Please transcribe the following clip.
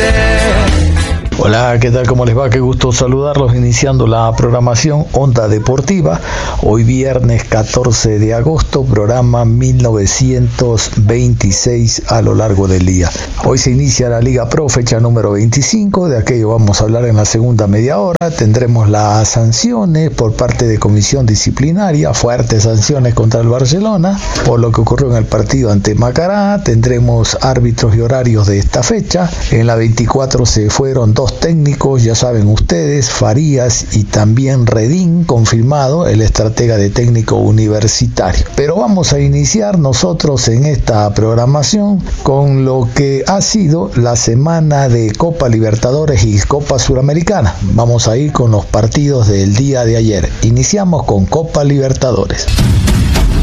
Hola, ¿qué tal? ¿Cómo les va? Qué gusto saludarlos iniciando la programación Onda Deportiva. Hoy viernes 14 de agosto, programa 1926 a lo largo del día. Hoy se inicia la Liga Pro, fecha número 25, de aquello vamos a hablar en la segunda media hora. Tendremos las sanciones por parte de comisión disciplinaria, fuertes sanciones contra el Barcelona por lo que ocurrió en el partido ante Macará. Tendremos árbitros y horarios de esta fecha. En la 24 se fueron dos técnicos, ya saben ustedes, Farías y también Redín, confirmado el estratega de técnico universitario. Pero vamos a iniciar nosotros en esta programación con lo que ha sido la semana de Copa Libertadores y Copa Suramericana. Vamos a ir con los partidos del día de ayer. Iniciamos con Copa Libertadores.